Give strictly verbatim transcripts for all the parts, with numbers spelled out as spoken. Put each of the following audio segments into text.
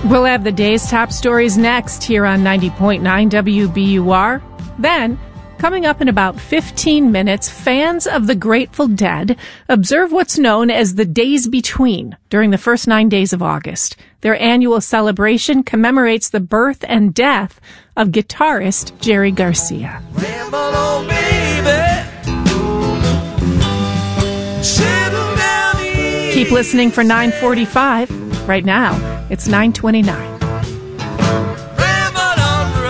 We'll have the day's top stories next here on ninety point nine W B U R. Then, coming up in about fifteen minutes, fans of the Grateful Dead observe what's known as the Days Between during the first nine days of August. Their annual celebration commemorates the birth and death of guitarist Jerry Garcia. Ramble on, baby. Settle down easy. Keep listening for nine forty-five. Right now, it's nine twenty-nine. Ramble on the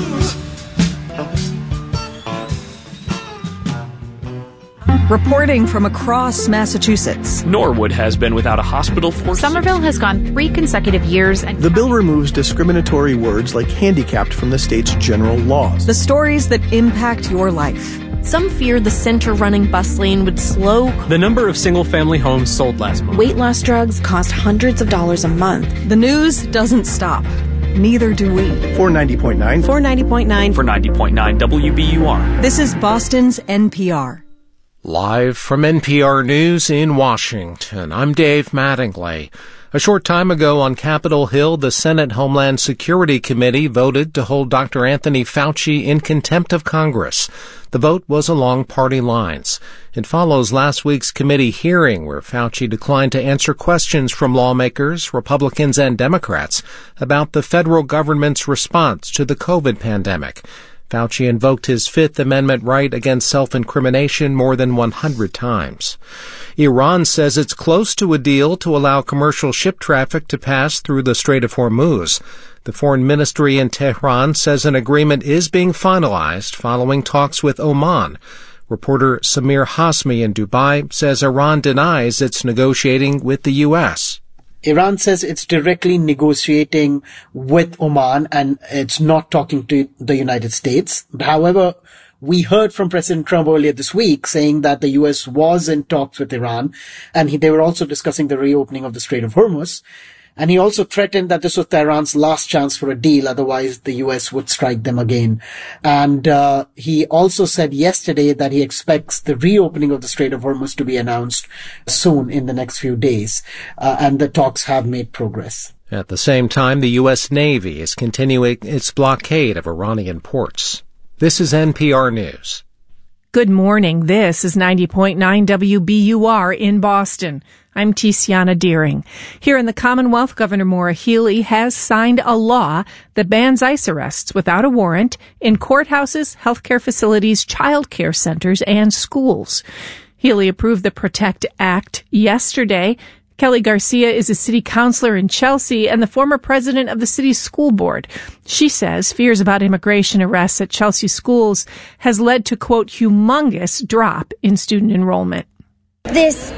road. Reporting from across Massachusetts. Norwood has been without a hospital for... Somerville has gone three consecutive years and... The bill removes discriminatory words like handicapped from the state's general laws. The stories that impact your life. Some fear the center-running bus lane would slow... The number of single-family homes sold last month. Weight loss drugs cost hundreds of dollars a month. The news doesn't stop. Neither do we. For ninety point nine. For ninety point nine. For ninety point nine W B U R. This is Boston's N P R. Live from N P R News in Washington, I'm Dave Mattingly. A short time ago on Capitol Hill, the Senate Homeland Security Committee voted to hold Doctor Anthony Fauci in contempt of Congress. The vote was along party lines. It follows last week's committee hearing where Fauci declined to answer questions from lawmakers, Republicans and Democrats about the federal government's response to the COVID pandemic. Fauci invoked his Fifth Amendment right against self-incrimination more than one hundred times. Iran says it's close to a deal to allow commercial ship traffic to pass through the Strait of Hormuz. The foreign ministry in Tehran says an agreement is being finalized following talks with Oman. Reporter Samir Hasmi in Dubai says Iran denies it's negotiating with the U S. Iran says it's directly negotiating with Oman and it's not talking to the United States. However, we heard from President Trump earlier this week saying that the U S was in talks with Iran and he, they were also discussing the reopening of the Strait of Hormuz. And he also threatened that this was Tehran's last chance for a deal, otherwise the U S would strike them again. And uh, he also said yesterday that he expects the reopening of the Strait of Hormuz to be announced soon in the next few days. Uh, and the talks have made progress. At the same time, the U S Navy is continuing its blockade of Iranian ports. This is N P R News. Good morning. This is ninety point nine W B U R in Boston. I'm Tiziana Deering. Here in the Commonwealth, Governor Maura Healey has signed a law that bans ICE arrests without a warrant in courthouses, healthcare facilities, child care centers, and schools. Healey approved the PROTECT Act yesterday. Kelly Garcia is a city councilor in Chelsea and the former president of the city's school board. She says fears about immigration arrests at Chelsea schools has led to, quote, humongous drop in student enrollment. This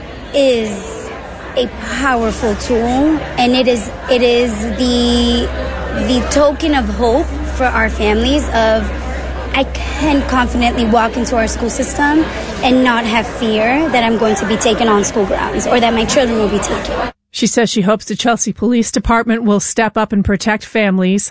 is a powerful tool, and it is it is the the token of hope for our families of I can confidently walk into our school system and not have fear that I'm going to be taken on school grounds or that my children will be taken. She says she hopes the Chelsea Police Department will step up and protect families